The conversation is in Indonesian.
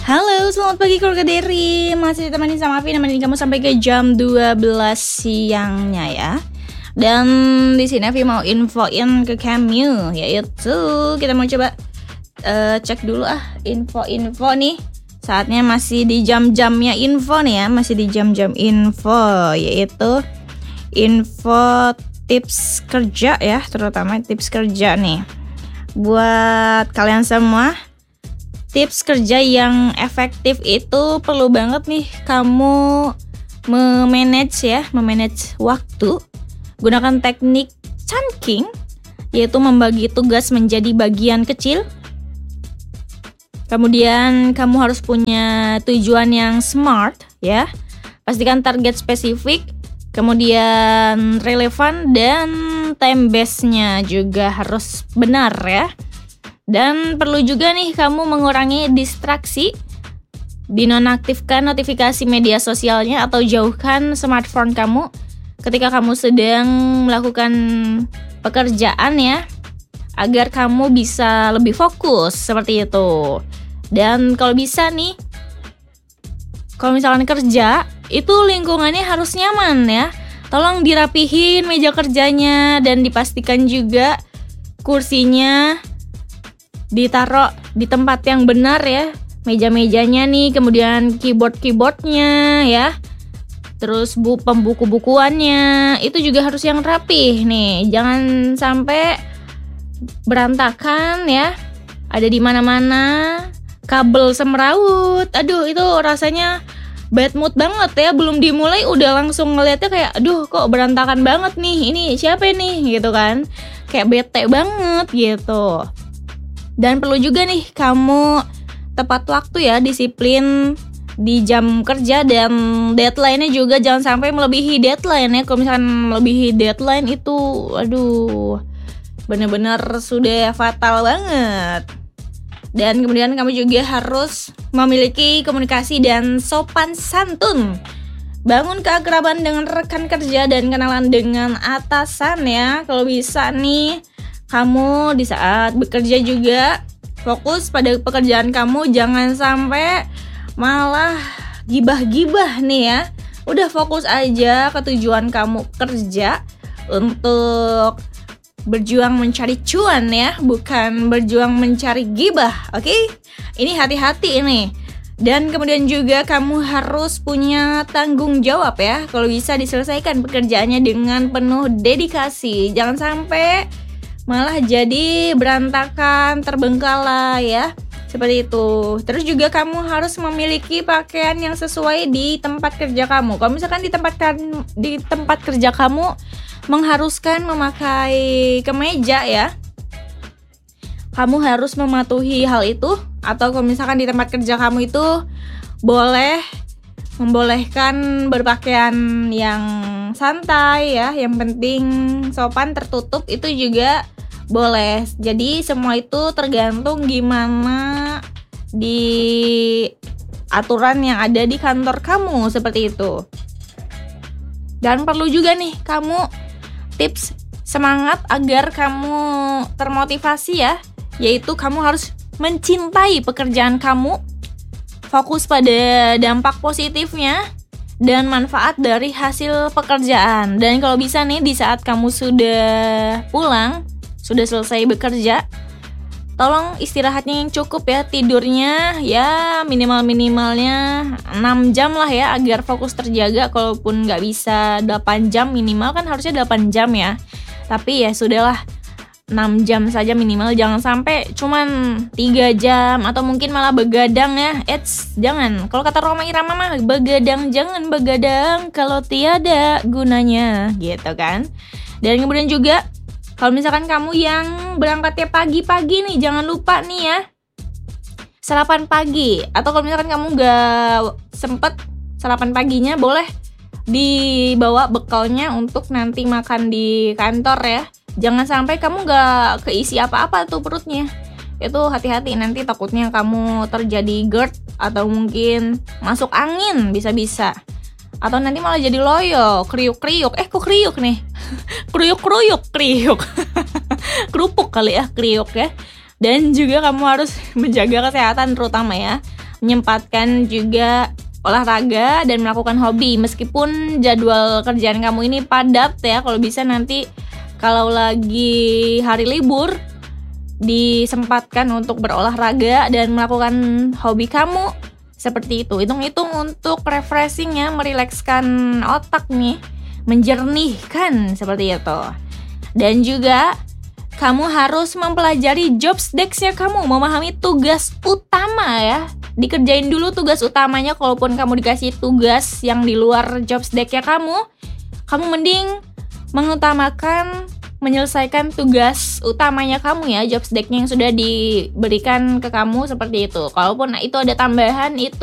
Halo, selamat pagi keluarga Derry. Masih ditemani sama Avi, nemenin kamu sampai ke jam 12 siangnya ya. Dan di sini Avi mau infoin ke kamu, yaitu kita mau coba cek dulu info nih. Saatnya masih di jam-jamnya info nih ya, masih di jam-jam info, yaitu info tips kerja ya, terutama tips kerja nih. Buat kalian semua, tips kerja yang efektif itu perlu banget nih kamu memanage waktu. Gunakan teknik chunking, yaitu membagi tugas menjadi bagian kecil. Kemudian kamu harus punya tujuan yang smart ya. Pastikan target spesifik, kemudian relevan, dan time base-nya juga harus benar ya. Dan perlu juga nih kamu mengurangi distraksi, dinonaktifkan notifikasi media sosialnya atau jauhkan smartphone kamu ketika kamu sedang melakukan pekerjaan ya, agar kamu bisa lebih fokus seperti itu. Dan kalau bisa nih, kalau misalkan kerja itu lingkungannya harus nyaman ya. Tolong dirapihin meja kerjanya dan dipastikan juga kursinya ditaruh di tempat yang benar ya, meja-mejanya nih, kemudian keyboardnya ya, terus pembuku-bukuannya itu juga harus yang rapih nih, jangan sampai berantakan ya, ada di mana-mana, kabel semrawut, aduh itu rasanya bad mood banget ya, belum dimulai udah langsung ngeliatnya kayak aduh kok berantakan banget nih, ini siapa nih gitu kan, kayak bete banget gitu. Dan perlu juga nih kamu tepat waktu ya, disiplin di jam kerja, dan deadline-nya juga jangan sampai melebihi deadline ya. Kalau misalkan melebihi deadline itu aduh benar-benar sudah fatal banget. Dan kemudian kamu juga harus memiliki komunikasi dan sopan santun. Bangun keakraban dengan rekan kerja dan kenalan dengan atasan ya. Kalau bisa nih, kamu di saat bekerja juga fokus pada pekerjaan kamu, jangan sampai malah gibah-gibah nih ya. Udah fokus aja ke tujuan kamu kerja untuk berjuang mencari cuan ya, bukan berjuang mencari gibah, oke? Ini hati-hati ini. Dan kemudian juga kamu harus punya tanggung jawab ya. Kalau bisa diselesaikan pekerjaannya dengan penuh dedikasi. Jangan sampai malah jadi berantakan, terbengkalai ya, seperti itu. Terus juga kamu harus memiliki pakaian yang sesuai di tempat kerja kamu. Kalau misalkan di tempat kerja kamu mengharuskan memakai kemeja ya, kamu harus mematuhi hal itu. Atau kalau misalkan di tempat kerja kamu itu membolehkan berpakaian yang santai ya, yang penting sopan tertutup, itu juga boleh. Jadi semua itu tergantung gimana di aturan yang ada di kantor kamu, seperti itu. Dan perlu juga nih kamu tips semangat agar kamu termotivasi ya, yaitu kamu harus mencintai pekerjaan kamu, fokus pada dampak positifnya dan manfaat dari hasil pekerjaan. Dan kalau bisa nih, di saat kamu sudah pulang, sudah selesai bekerja, tolong istirahatnya yang cukup ya, tidurnya ya minimalnya 6 jam lah ya, agar fokus terjaga. Kalaupun nggak bisa 8 jam, minimal kan harusnya 8 jam ya, tapi ya sudahlah 6 jam saja minimal, jangan sampai cuman 3 jam atau mungkin malah begadang ya. Jangan, kalau kata Rhoma Irama mah begadang, jangan begadang kalau tiada gunanya gitu kan. Dan kemudian juga kalau misalkan kamu yang berangkatnya pagi-pagi nih, jangan lupa nih ya, sarapan pagi. Atau kalau misalkan kamu gak sempet sarapan paginya, boleh dibawa bekalnya untuk nanti makan di kantor ya. Jangan sampai kamu gak keisi apa-apa tuh perutnya. Itu hati-hati, nanti takutnya kamu terjadi GERD atau mungkin masuk angin bisa-bisa. Atau nanti malah jadi loyo, kriuk-kriuk. Kok kriuk nih? Kriuk. Kerupuk kali ya, kriuk ya. Dan juga kamu harus menjaga kesehatan terutama ya. menyempatkan juga olahraga dan melakukan hobi. Meskipun jadwal kerjaan kamu ini padat ya, kalau bisa nanti kalau lagi hari libur disempatkan untuk berolahraga dan melakukan hobi kamu. Seperti itu, hitung-hitung untuk refreshing ya, merilekskan otak nih, menjernihkan seperti itu. Dan juga kamu harus mempelajari job desk-nya kamu, memahami tugas utama ya. Dikerjain dulu tugas utamanya, kalaupun kamu dikasih tugas yang di luar job desk-nya kamu mending mengutamakan menyelesaikan tugas utamanya kamu ya, job desk-nya yang sudah diberikan ke kamu seperti itu. Kalaupun itu ada tambahan, itu